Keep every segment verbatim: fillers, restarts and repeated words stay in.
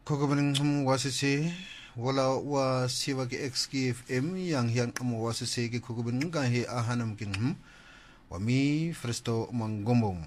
Kokobaning wasisi wala wa siwa ke X K F M yang yang amo wasisi ke kokobaning ka he ahanam kin wami fresto mangombong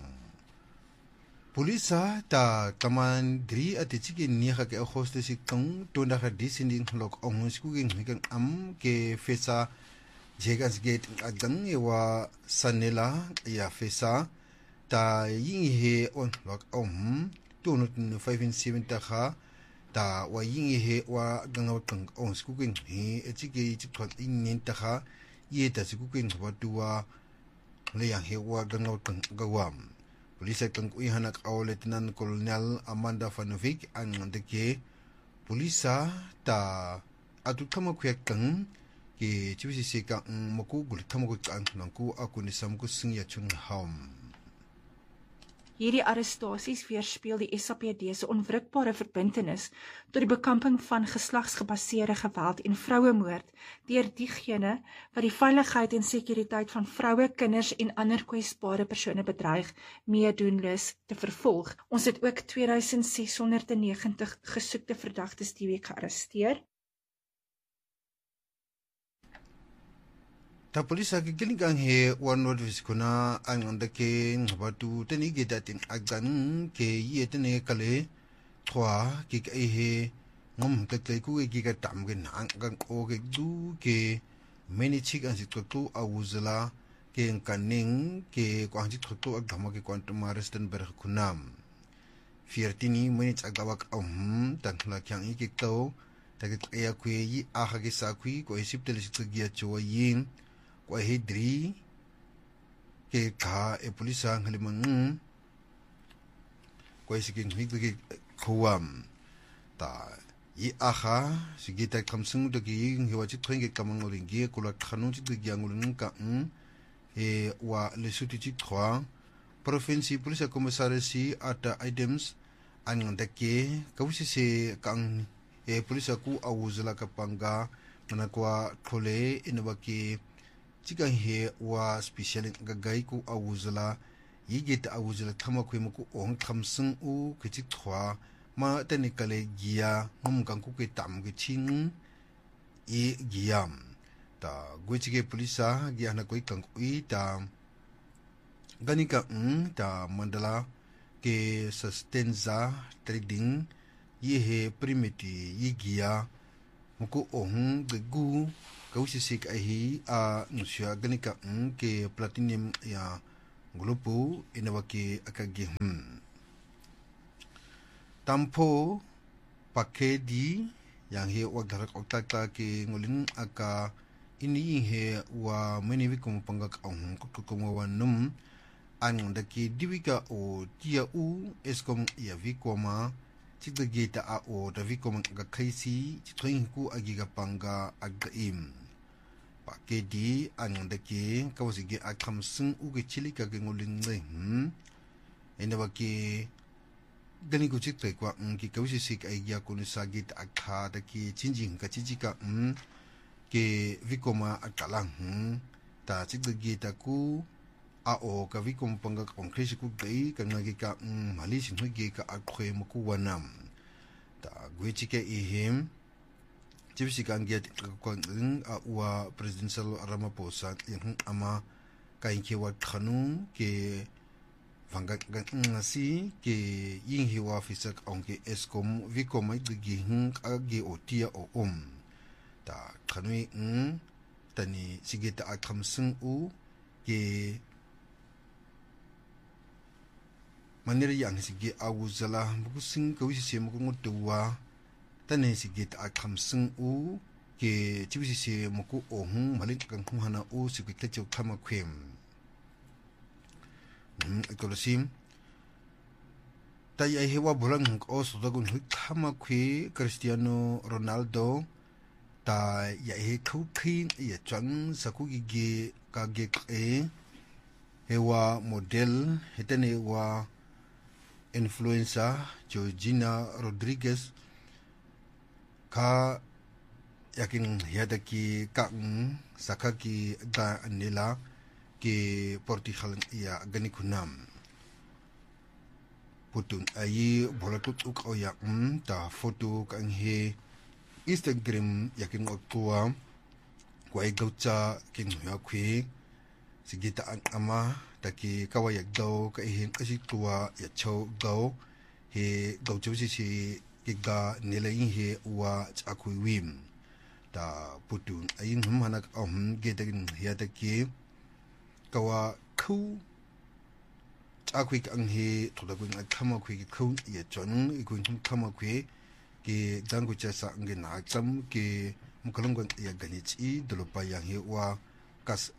Polisa ta taman dri atichiki niha ke hoste si kong tonda ka disinding lok ong skuging hikan am ke fesa jegas gate agang wa sanela ya fesa ta ying he on lok om tunut five seven ta kha ta wa ying he wa gangaw tang on skuging he echiki chikot inin ta kha ye ta skuging wa tuwa le yang he wa gangaw tang gawam Polisi kang uihanak au Lieutenant Colonel Amanda Vanovic ang ndeke polisa ta atu kama kuyak kang ke chibisi se kang maku gul kama ku kang nangku aku ni samku sing ya chung haum. Hierdie arrestasies weerspieël die S A P D se onwrikbare verbintenis tot die bekamping van geslagsgebaseerde geweld en vrouemoord deur diegene wat die veiligheid en sekuriteit van vroue, kinders en ander kwesbare persone bedreig, meedoenloos te vervolg. Ons het ook two thousand six hundred ninety gesoekte verdagtes die week gearresteer. Ta polisa ke gilingang he one road viskuna ang andake ngabatu tani gedatin agdan ke yetene kale twa ke ke he ngom ke ke ku ke ke tam ke nang gang ko ke du ke meni chik an sit tu awuzla ke kaning ke kwang sit tu agdama ke kwantum arrestan ber kunam fourteen minutes agdawak um tan la kyang ke to ta ke ya ku yi a ha ke sa ku ko siptel sit ge cho yin kwa hidri ke ka e polisa ngalimang kwa sigin higge kuam ta yi aha sigita kamsung de gi hiwachi tringe kamang oringi kula khanu chi de gyangulun ka e wa le suti chi trois province polisa commissariat ata items an ndake kawsi se kang e polisa ku awuzla kapanga manakwa khole inabaki Chika he wa special gagai ku awuzla yigit awuzla thama ku mu ku ong thamsung u kichi thwa ma technically gia ngum kang ku ke tam ke chin e giam ta gwichige polisa gia na koi kang ui ta ganika um ta mandala ke sustenza trading ye he primity yi gia mu ku ong de gu Kausi sik ahi a nusya ganika ng ke platinum ya grupo inawaki akagi hmm. Tampo pakedi yang he wagdarak oktakta ke ngulin aka ini he wa meniwi kumpanggak ang kukumawanum ang daki diwika o tia u eskom ya vikoma Chikda geta a o da vikoma agakaisi chitring ku agigapanga agaim Pakedi ang daki kawasige akamsung uge chili kagengulin hmm enawaki gani ku chikta kwa ki kawisi sik agya kunisagit akha daki chinjing ka chichika hmm ke vikoma akalang hmm ta chikda geta ku a o ka vikoma panga konkresi ku gai ka ngagi ka mali sin hugi ka akwe muku wanam ta gwichike ihim Chibisi kang giat kwang a wa presidential Ramaphosa yang ama kain ke wat khanu ke vangat ngasi ke yin hiwa fisak ong ke eskom vikom ai gi hin age otia o um ta khanu ng tani sigita akhamsung u ke manira yang sige awuzala bukusing kawisi se mo ngutwa tane sigit akhamsung u ke chibisi se moku ohung malik kang hana u sigit chu khama khwem hmm ekolosim tay ai hewa bulang o sodagun hu khama khwe Cristiano Ronaldo ta ya he khu khin ya chang sakugi ge ka ge e hewa model hetane wa influencer Georgina Rodriguez ka yakin yadaki kang sakaki da anila ke portihal ya ganikunam putun ayi bolakut uk o ya um ta foto kang he Instagram yakin oktua kwai gaucha king ya kwi sigita an ama taki kawayak daw ka ihin kasi tua ya chow daw he gaucho si si kiga nilayin he wa chakui wim ta putun ayin hum hanak om gedagin ya taki kawa ku chakui kang he thoda kuin akama kwi ku ya chon ikun hum kama kwi ki dangu chasa nge na cham ki mukalongon ya ganichi dolopa yang he wa kas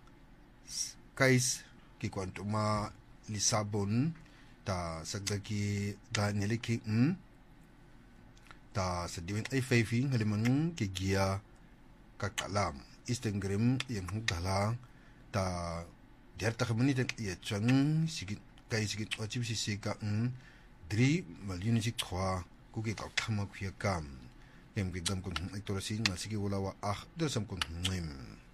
kais ki kwantuma Lisabon ta sagdaki da niliki um ta sediwen ay fayfi ngaliman ki gia kakalam Instagram yang hudala ta der ta khamani ta ya chang sigit kai sigit ochib si sika um dri malyuni sik thwa kuki ka khama khia kam em ki dam kun ektor si nga sigi wala wa ah der sam kun ngim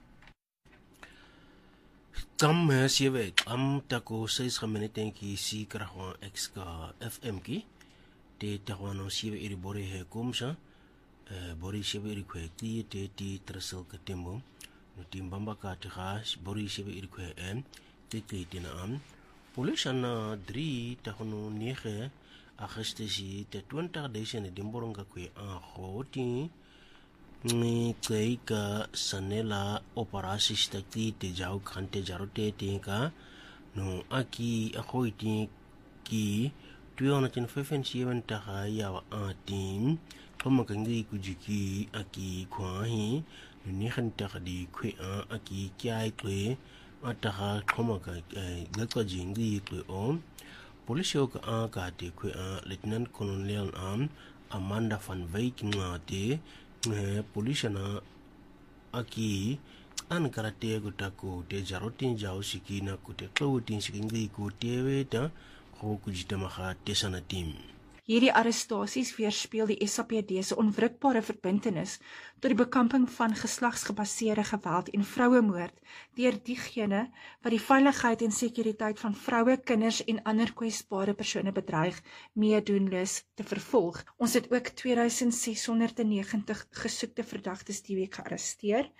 tam sieve am tako seis khamene ki si krahwa x ka fm ki te tawano sieve iri bore he kumsa bori sieve iri kwe ti te ti trasel ka tembo no timbamba ka te khas bori sieve iri kwe em te te tina am polishana dri tahono nihe Agustisi te twintig desene dimboronga kwe a khoti ni ka sanela operasis takti te jau khante jarote te ka no aki akhoiti ki tuona tin fefen sieben ta ya a tim thoma kangi kujiki aki khwahi ni khanta di kwe a aki kyai kwe ataha thoma ka gakwa jingi kwe om Police ook aangate kwe a Lieutenant Colonel am Amanda van Wyk ngate police na aki an karate gutako te jarotin jao sikina kute klautin sikingi kutewe ta ho kujita maha tesana team. Hierdie arrestasies weerspieël die S A P D se onwrikbare verbintenis tot die bekamping van geslagsgebaseerde geweld en vrouemoord deur diegene wat die veiligheid en sekuriteit van vroue, kinders en ander kwesbare persone bedreig, meedoenloos te vervolg. Ons het ook twee duisend ses honderd negentig gesoekte verdagtes die week gearresteer.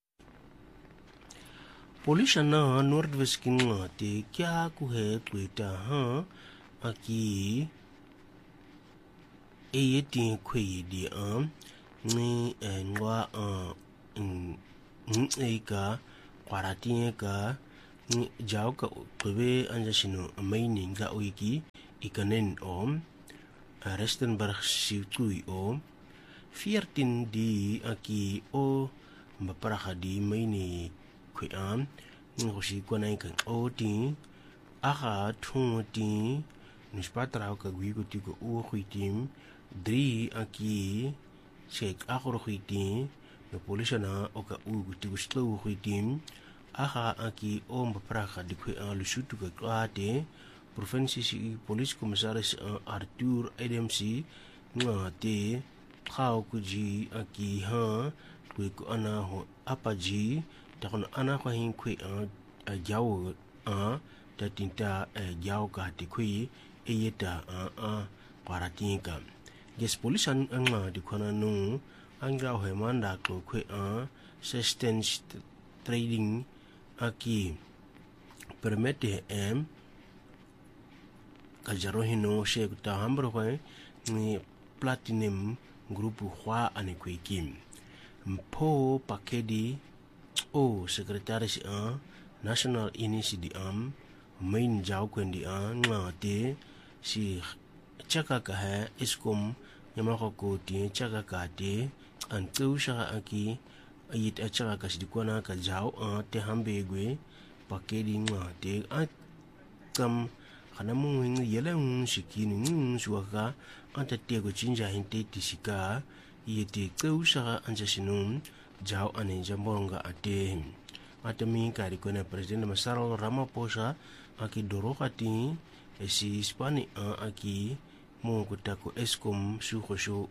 Polisie na Noordweskinga te kya kuhe kweta ha aki e tin kwe di am ni ngwa a ng ka kwaratin ka ni jaw ka kwebe anja sino amaining ka wiki ikanen om Rustenburg siutui om veertien di aki o mbaparaha di maini kwe am ngosi kwanai kan o tin aha thung tin nispatra ka gwi ko tiko o khwitim drie aki check agro khwitim no polisie na oka u tiko slow khwitim aha aki o mbaparaha di kwe a lusutu ka kwate provinsie si police commissaris Arthur Adamsi ngate khao kuji aki ha kwe ko ana ho apaji takon ana ko hin kwe a jawo a tatinta jawo ka ti kwe eyeta a a kwaratinka yes police an anga di kona no anga ho manda ko kwe a assistance trading aki permette em kajaro hino shek ta hambro ko ni platinum grupu khwa ane kwe kim mpo pakedi o sekretaris a national initiative am main jaw kwendi a ngate si chaka ka ha iskom nyamako ko ti chaka ka te an tusha aki ayit a chaka ka sidikona ka jaw a te hambegwe pakedi ngate a kam kana mung yele un shikini ngun suaka anta te ko jinja hinte tisika yete tusha anja sinum jaw ane jambonga ate atami kari kona president Masaro Ramaphosa aki dorokati esi Spani a aki mo kutako eskom sukhosho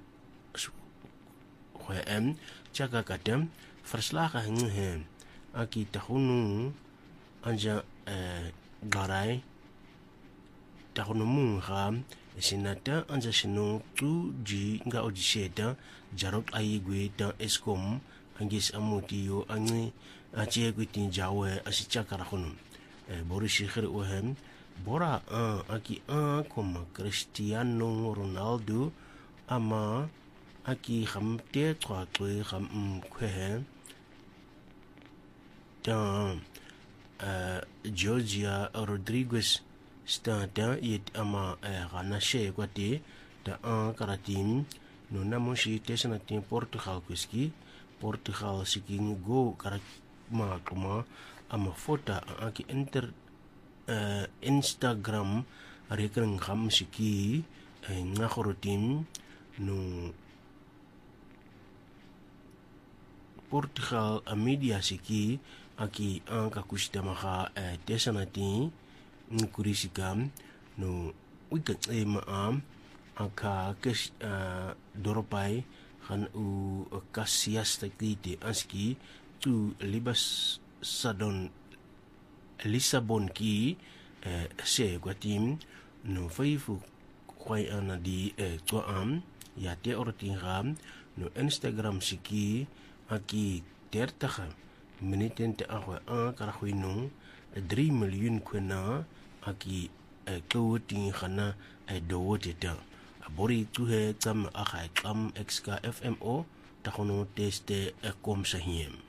khwem chaka katem verslagen hingen aki tahunu anja eh garai takono munga sinata anja sino tu ji nga odiseta jarot ayigwe ta eskom angis amuti yo angi ache gwitin jawe asichakara kono boris shikhr ohem bora a aki a comme Cristiano Ronaldo ama aki khamte trois kwe kham kwe ta Georgia Rodriguez stata yet ama gana she kwate ta a karatim no namoshi tesana tin Portugal kuski Portugal siking go karat ma kuma ama fota aki inter uh, Instagram rekening kham siki nga khorotim no Portugal a media siki aki anka kushita maha uh, tesanati nkurisikam no wikat e maam aka kes uh, doropai kan u kasias takite anski tu libas sadon Lisabon ki eh, se kwatim no faifu kwai ana di eh, tua am ya te orting ram no Instagram siki aki dertig minuten te agwa an karahuino drie miljoen kwena aki eh, kouting gana eh, dowote ta abori tuhe tam agai kam xk fmo tagono teste eh, kom sahiem